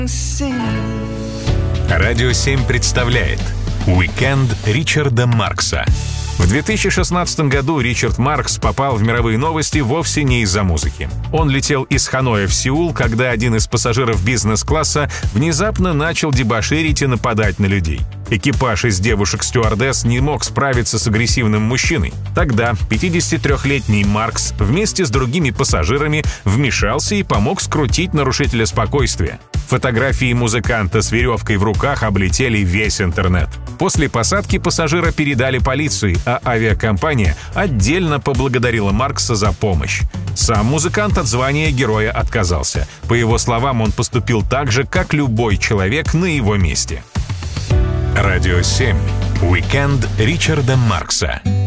Радио 7 представляет «Уикенд Ричарда Маркса». В 2016 году Ричард Маркс попал в мировые новости вовсе не из-за музыки. Он летел из Ханоя в Сеул, когда один из пассажиров бизнес-класса внезапно начал дебоширить и нападать на людей. Экипаж из девушек-стюардесс не мог справиться с агрессивным мужчиной. Тогда 53-летний Маркс вместе с другими пассажирами вмешался и помог скрутить нарушителя спокойствия. Фотографии музыканта с веревкой в руках облетели весь интернет. После посадки пассажира передали полиции, а авиакомпания отдельно поблагодарила Маркса за помощь. Сам музыкант от звания героя отказался. По его словам, он поступил так же, как любой человек на его месте. Радио 7. Уикенд Ричарда Маркса.